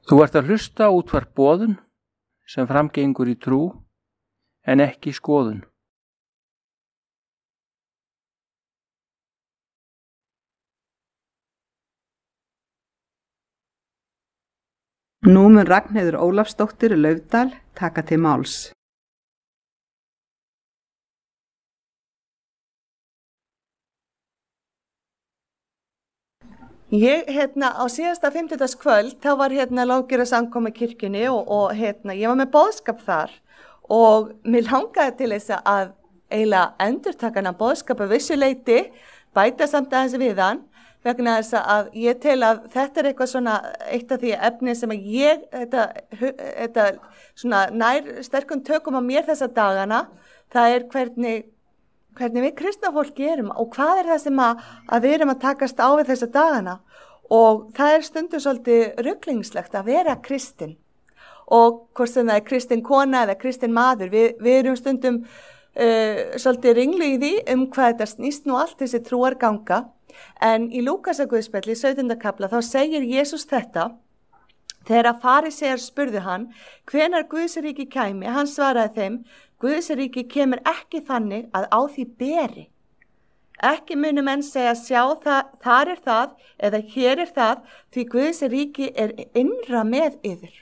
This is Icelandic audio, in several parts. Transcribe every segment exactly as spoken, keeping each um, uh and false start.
Þú ert að hlusta á útvarp Boðun sem framgengur í trú en ekki skoðun. Nú mun Ragnheiður Ólafsdóttir Laufdal taka til máls. Ég, hérna, á síðasta fimmtudagskvöld, þá var hérna lofgjörða samkoma kirkjunni og, og hérna, ég var með boðskap þar og mér langaði til þess að eiginlega endurtaka hana boðskap að vissu leyti, bæta samt aðeins við hann, vegna þess að ég tel að þetta er eitthvað svona, eitt af því efni sem að ég, þetta, þetta svona nær sterkum tökum á mér þessa dagana, það er hvernig, hvernig við kristna fólki erum og hvað er það sem að, að við erum að takast á við þessa dagana og það er stundum svolítið ruglingslegt að vera kristin og hvort sem það er kristin kona eða kristin maður, við, við erum stundum uh, svolítið ringlu í því um hvað þetta snýst nú allt þessi trúarganga en í Lúkasaguðspjalli, sautjánda kafla, þá segir Jesús þetta þegar farisear spurðu hann hvenær Guðsríki kæmi, hann svaraði þeim Guðsríki kemur ekki þannig að á því beri. Ekki munu menn segja sjá það, þar er það eða hér er það því Guðsríki er innra með yður.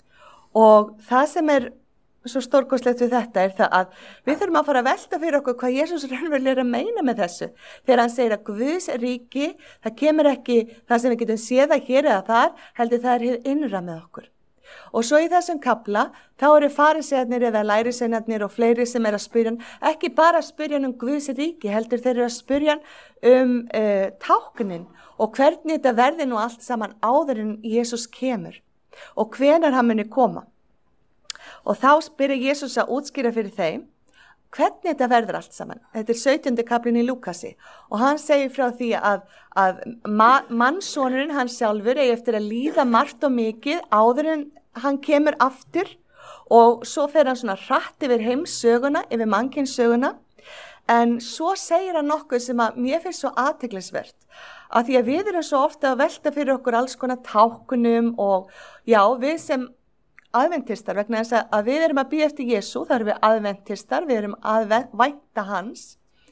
Og það sem er svo stórkostlegt við þetta er það að við þurfum að fara að velta fyrir okkur hvað Jesús raunverulega er að meina með þessu. Þegar hann segir að Guðsríki, það kemur ekki það sem við getum séð að hér eða þar, heldur það er hið innra með okkur. Og svo í þessum kafla, þá eru farisearnir eða lærisveinarnir og fleiri sem er að spyrja hann, ekki bara að spyrja hann um Guðs ríki, heldur þeir eru að spyrja hann um uh, táknin og hvernig þetta verði nú allt saman áður en Jesús kemur og hvenær hann muni koma. Og þá spyrir Jesús að útskýra fyrir þeim, hvernig þetta verður allt saman. Þetta er sautjándi kaflinn í Lúkasi og hann segir frá því að, að ma- mannssonurinn hann sjálfur eigi eftir að líða margt og mikið áður en hann kemur aftur og svo fer hann svona hratt yfir heimssöguna, yfir mannkynssöguna en svo segir hann nokkuð sem að mér finnst svo athyglisvert að því að við erum svo ofta að velta fyrir okkur alls konar táknum og já, við sem aðventistar vegna þess að við erum að bíða eftir Jesú, það erum við aðventistar, við erum að vænta hans,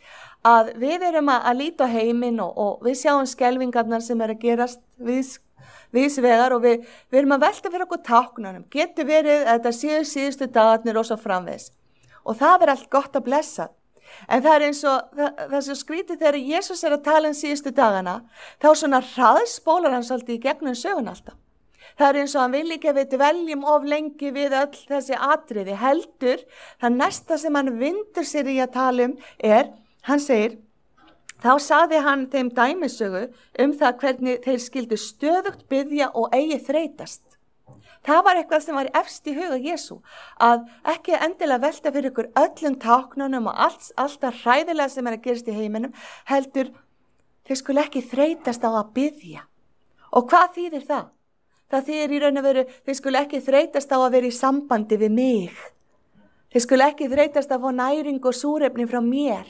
að við erum að, að líta á heiminn og, og við sjáum skelfingarnar sem er að gerast við, viðs vegar og við, við erum að velta fyrir okkur táknunum, getur verið að þetta séu síðustu dagarnir og svo framvegis og það er allt gott að blessa. En það er eins og, það, það er svo skrítið þegar Jesús er að tala um síðustu dagana, þá svona hraðspólar hann svolítið í gegnum sögun alltaf. Það er eins og hann vil ekki að við dveljum of lengi við öll þessi atriði heldur. Það næsta sem hann vindur sér í að tala um er, hann segir, þá sagði hann þeim dæmisögu um það hvernig þeir skildu stöðugt biðja og eigi þreytast. Það var eitthvað sem var efst í huga Jesú, að ekki endilega velta fyrir ykkur öllum táknunum og allt, allt það hræðilega sem er að gerast í heiminum, heldur þeir skulu ekki þreytast á að biðja. Og hvað þýðir það? Það þýðir í raun og veru, þeir skulu ekki þreytast á að vera í sambandi við mig. Þeir skulu ekki þreytast að fá næring og súrefni frá mér.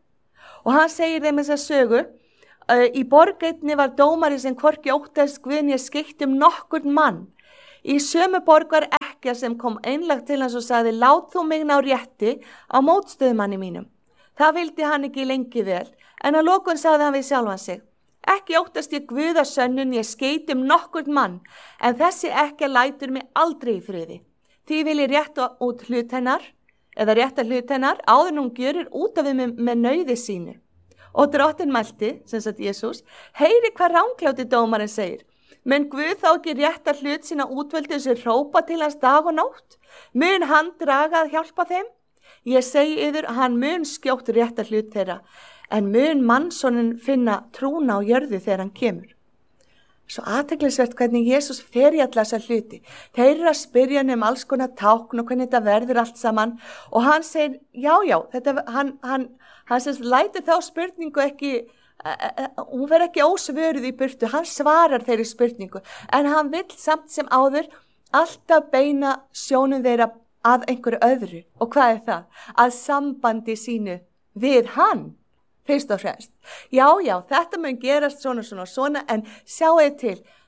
Og hann segir þeim þess að sögu, uh, í borgeinni var dómari sem hvorki óttast Guðni skeytt um nokkurn mann. Í sömu borg var ekkja sem kom einlagt til hans og sagði, lát þú mig ná rétti á mótstöðumanni mínum. Það vildi hann ekki lengi vel, en að lokum sagði hann við sjálfan sig, ekki óttast ég Guða sönnun, ég skeyt um nokkurn mann, en þessi ekkja lætur mig aldrei í friði. Því vil ég rétta út hlut hennar, eða rétta hlut hennar, áður hún gjörir út af við með, með nauði sínu. Og drottin mælti, sem sagt Jesús, heyri hvað ránkláti dómarinn segir. Mun Guð þá ekki rétta hlut sína útvöldu sem hrópa til hans dag og nótt? Mun hann draga að hjálpa þeim? Ég segi yður, hann mun skjótt rétta hlut þeirra, en mun mannssonin finna trúna á jörðu þegar hann kemur. Svo athyglisvert hvernig Jesús fer í alla þessa hluti. Þeir eru að spyrja hann um alls konar tákn og hvernig þetta verður allt saman og hann segir, já, já, þetta, hann, hann, hann sem lætur þá spurningu ekki, hún verður ekki ósvöruð í burtu, hann svarar þeirri spurningu, en hann vill samt sem áður alltaf beina sjónum þeirra að einhverju öðru. Og hvað er það? Að sambandi sínu við hann. Fyrst og fremst. Já, já, þetta mun gerast svona, svona, svona, en sjáu til,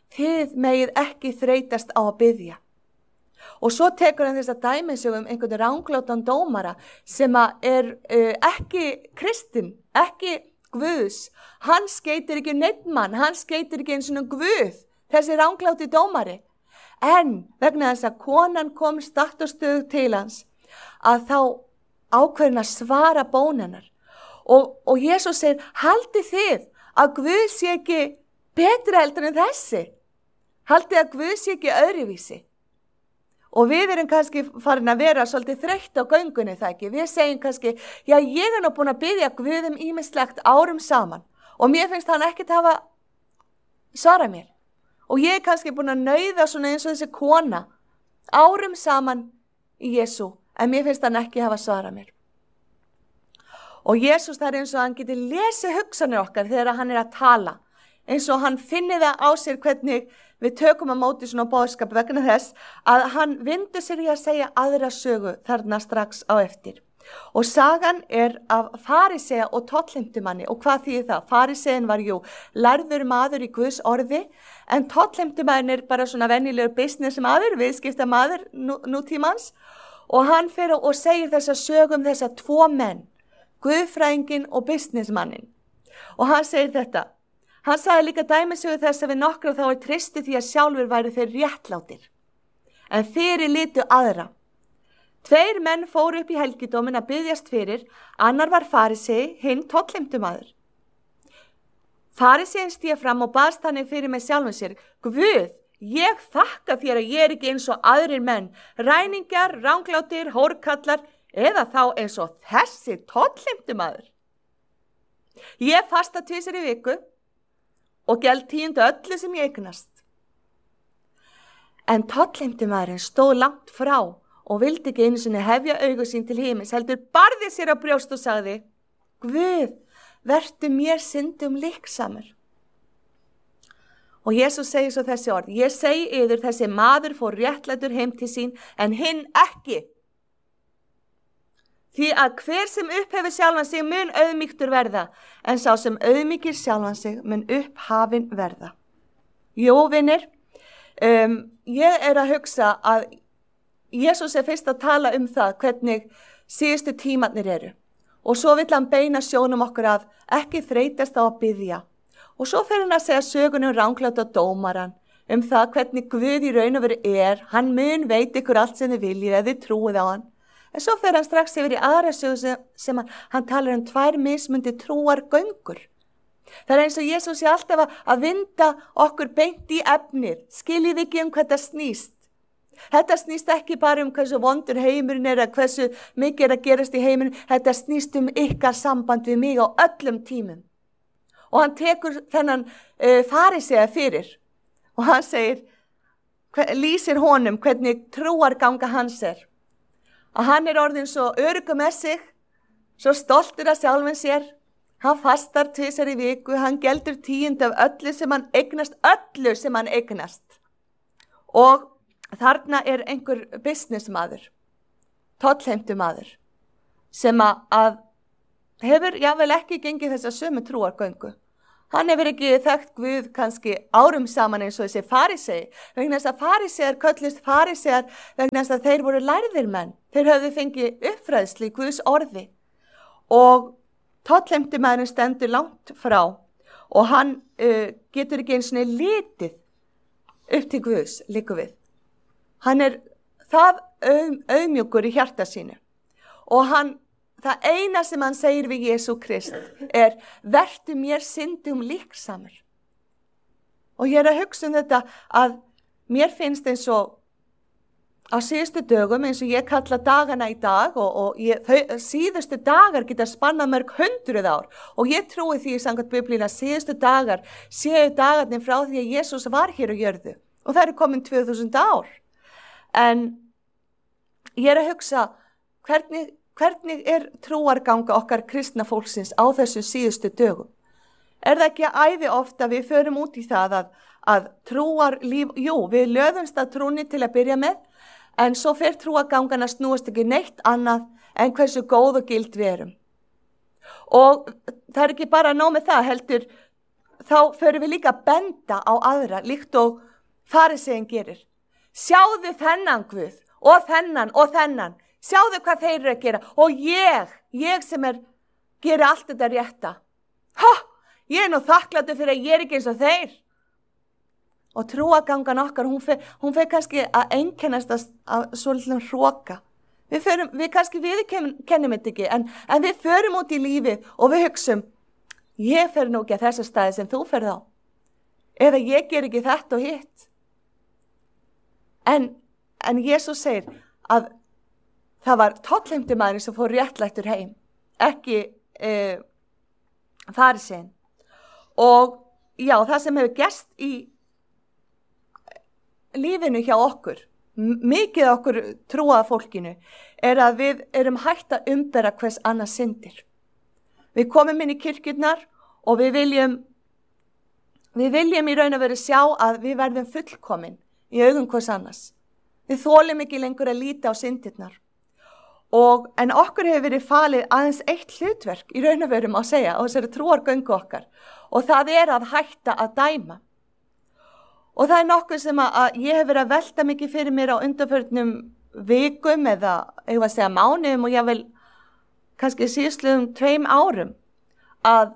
þið megið ekki þreytast á að biðja. Og svo tekur hann þess að dæmisögum einhvern ranglátan dómara sem að er uh, ekki kristinn, ekki Guðs. Hann skeytir ekki neinn mann, hann skeytir ekki eins og Guð, þessi rangláti dómari. En vegna þess að konan kom statt og stöðugt til hans, að þá ákveðin að svara bónennar. Og, og Jesús segir, haldið þið að Guð sé ekki betri heldur en þessi? Haldið að Guð sé ekki öðruvísi? Og við erum kannski farin að vera svolítið þreytt á göngunni, það ekki? Við segjum kannski, já, ég er nú búin að biðja Guð um ýmislegt árum saman og mér finnst hann ekkert hafa svarað mér. Og ég er kannski búin að nauða svona eins og þessi kona árum saman í Jesú, en mér finnst hann ekki hafa svarað mér. Og Jesús, það er eins og hann getur lesið hugsanir okkar þegar hann er að tala, eins og hann finnir það á sér hvernig við tökum að móti svona boðskap vegna þess að hann vindur sér í að segja aðra sögu þarna strax á eftir. Og sagan er af farisea og tollheimtumanni. Og hvað þýðir það? Farisein var jú lærður maður í Guðs orði, en tollheimtumann er bara svona venjulegur business maður, viðskipta maður nú, nútímans. Og hann fer og segir þessa sögum þessa tvo menn, Guðfræðingin og businessmannin. Og hann segir þetta. Hann sagði líka dæmisögu þess að við nokkra þá er tristi því að sjálfur væru þeir réttlátir. En þeir litu aðra. Tveir menn fóru upp í helgidómin að biðjast fyrir, annar var farisei, hinn tollheimtumaður. Farisein stíga fram og baðst þannig fyrir með sjálfum sér, Guð, ég þakka þér að ég er ekki eins og aðrir menn, ræningjar, ranglátir, hórkallar, eða þá eins og þessi tollheimtumaður. Ég fasta tvisvar í viku og gjald tíundu öllu sem ég eignast. En tollheimtumaðurinn stóð langt frá og vildi ekki einu sinni hefja augu sín til himins, heldur barði sér á brjóst og sagði, Guð, vertu mér syndum líksamur. Og Jesús segir svo þessi orð, ég segi yður þessi maður fór réttlætur heim til sín, en hinn ekki. Því að hver sem upphefur sjálfan sig mun auðmýktur verða, en sá sem auðmýkir sjálfan sig mun upphafin verða. Jú, vinir, um, ég er að hugsa að Jesús er fyrst að tala um það hvernig síðustu tímarnir eru. Og svo vill hann beina sjónum okkur að ekki þreytast á að biðja. Og svo fer hann að segja sögunum rangláta dómaran, um það hvernig Guð í raun og veru er, hann mun veit ykkur allt sem þið viljið eða þið trúið á hann. En svo fer hann strax yfir í aðra sögu sem, sem hann, hann talar um tvær mismundi trúar göngur. Það er eins og Jesús sé alltaf að, að vinda okkur beint í efnið, skiljið ekki um hvað það snýst. Þetta snýst ekki bara um hversu vondur heimurinn er eða hversu mikið er að gerast í heimurinn, þetta snýst um ykkar samband við mig á öllum tímum. Og hann tekur þennan uh, farisea fyrir og hann segir, hver, lýsir honum hvernig trúarganga hans er. Að hann er orðin svo öruggur með sig, svo stoltur af sjálfum sér, hann fastar tvisvar í viku, hann geldur tíund af öllu sem hann eignast, öllu sem hann eignast. Og þarna er einhver businessmaður, tollheimtumaður, sem að, að hefur jável ekki gengið þessa sömu trúargöngu. Hann hefur ekki þekkt Guð kannski árum saman eins og þessi farisei, vegna þess að farisear köllist farisear vegna þess að þeir voru lærðir menn. Þeir höfðu fengið uppfræðslu í Guðs orði og tollheimtumaðurinn stendur langt frá og hann uh, getur ekki eins og litið upp til Guðs, líku við. Hann er það auð, auðmjúkur í hjarta sínu og hann, það eina sem hann segir við Jesú Krist er vertu mér syndum líksamur. Og ég er að hugsa um þetta að mér finnst eins og á síðustu dögum eins og ég kalla dagana í dag og, og ég, þau, síðustu dagar geta spannað mörg hundruð ár og ég trúi því samkvæmt Biblíunni að síðustu dagar séu dagarnir frá því að Jesús var hér á jörðu og það eru komin tvö þúsund ár. En ég er að hugsa hvernig, hvernig er trúarganga okkar kristna fólksins á þessu síðustu dögum? Er það ekki æði ofta við förum út í það að, að trúar líf, jú, við löðumst að trúni til að byrja með, en svo fer trúargangan að snúast ekki neitt annað en hversu góð og gild við erum. Og það er ekki bara að ná með það heldur, þá förum við líka að benda á aðra, líkt og fariseginn gerir. Sjáðu þennan Guð og þennan og þennan. Sjáðu hvað þeir eru að gera. Og ég, ég sem er, gera allt þetta rétta. Ha, ég er nú þakklátur fyrir að ég er ekki eins og þeir. Og trúagangan okkar, hún fer, hún fer kannski að einkennast af svolítið hroka. Við, förum, við kannski viðurkennum þetta ekki, en, en við förum út í lífið og við hugsum, ég fer nú ekki að þessu staði sem þú ferð á. Eða ég ger ekki þetta og hitt. En, en Jesús segir að það var tollheimtumaðurinn sem fór réttlættur heim, ekki e, farisinn. Og já, það sem hefur gerst í lífinu hjá okkur, mikið okkur trúaða fólkinu, er að við erum hægt að umbera hvers annars syndir. Við komum inn í kirkjurnar og við viljum, við viljum í raun að vera sjá að við verðum fullkomin í augum hvers annars. Við þolum ekki lengur að líta á syndirnar. Og, en okkur hefur verið falið aðeins eitt hlutverk í raun og veru má segja á þessari trúargöngu okkar. Og það er að hætta að dæma. Og það er nokkuð sem að, að ég hef verið að velta mikið fyrir mér á undanförnum vikum eða, ég var að segja mánuðum og ég vil kannski síðastliðum tveim árum að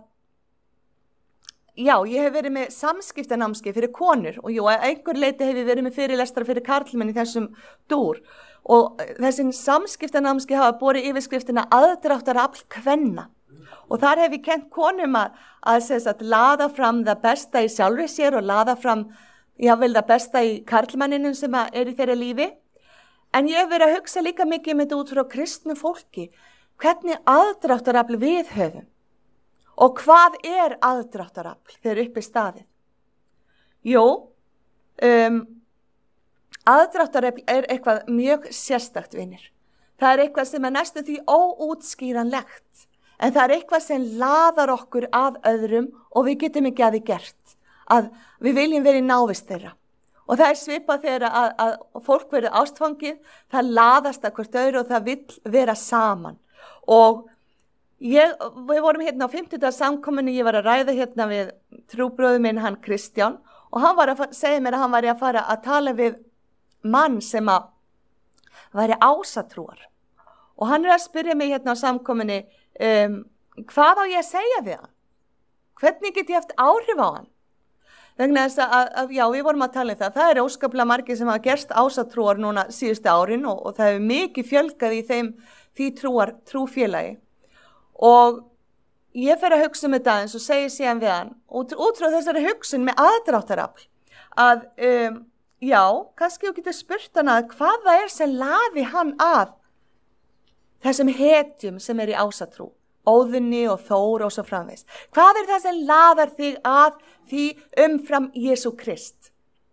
já, ég hef verið með samskiptanámskeið fyrir konur og jú, að einhver leiti hef ég verið með fyrirlestra fyrir karlmenn í þessum dúr og þessi samskiptanámskeið hafa borið yfirskriftina aðdráttarafl kvenna og þar hef ég kennt konum að, að, að laða fram það besta í sjálfri sér og laða fram já, vel það besta í karlmanninum sem er í þeirra lífi en ég hef verið að hugsa líka mikið með þetta út frá kristnu fólki hvernig aðdráttarafl við höfum. Og hvað er aðdráttarafl þegar upp er staðið? Jú, um, aðdráttarafl er eitthvað mjög sérstakt vinir. Það er eitthvað sem er næstum því óútskýranlegt. En það er eitthvað sem laðar okkur að öðrum og við getum ekki að því gert. Að við viljum verið návist þeirra. Og það er svipað þegar að, að fólk verið ástfangið, það laðast að hvort öðru og það vill vera saman. Og Ég, við vorum hérna á fimmtudags samkomunni, ég var að ræða hérna við trúbróður minn, hann Kristján, og hann var að segja mér að hann var að fara að tala við mann sem að væri ásatrúar. Og hann er að spyrja mig hérna á samkomunni, um, hvað á ég að segja við hann? Hvernig get ég haft áhrif á hann? Vegna þess að, að, já, við vorum að tala um það, það er óskaplega margir sem hafa gerst ásatrúar núna síðustu árin og, og það hefur mikið fjölgað í þeim því trúar, trúfélagi. Og ég fer að hugsa um þetta eins og segi síðan við hann, út, út frá þessari hugsun með aðdráttarafl, að um, já, kannski þú getur spurt hann að hvað það er sem laði hann að þessum hetjum sem er í ásatrú, Óðunni og Þór og svo framvegis. Hvað er það sem laðar þig að því umfram Jesú Krist?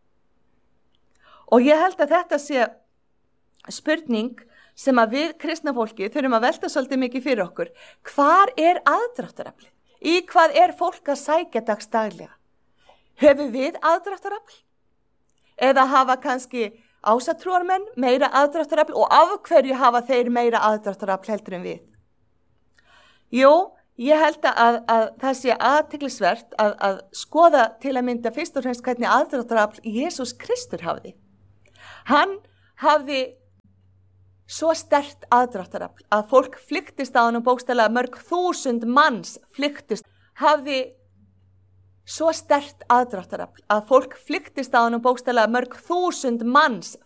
Og ég held að þetta sé spurning sem að við kristna fólki þurfum að velta svolítið mikið fyrir okkur. Hvar er aðdráttaraflið? Í hvað er fólk að sækja dagsdaglega? Höfum við aðdráttarafl? Eða hafa kannski ásatrúarmenn meira aðdráttarafl og af hverju hafa þeir meira aðdráttarafl heldur en við? Jú, ég held að, að það sé athyglisvert að, að skoða til að mynda fyrst og fremst hvernig aðdráttarafl Jesús Kristur hafði. Hann hafði svo sterkt aðdráttarafl að fólk flyktist á hann og bókstaflega mörg þúsund manns flyktist, hafði svo sterkt aðdráttarafl að fólk flyktist á hann og bókstaflega mörg þúsund manns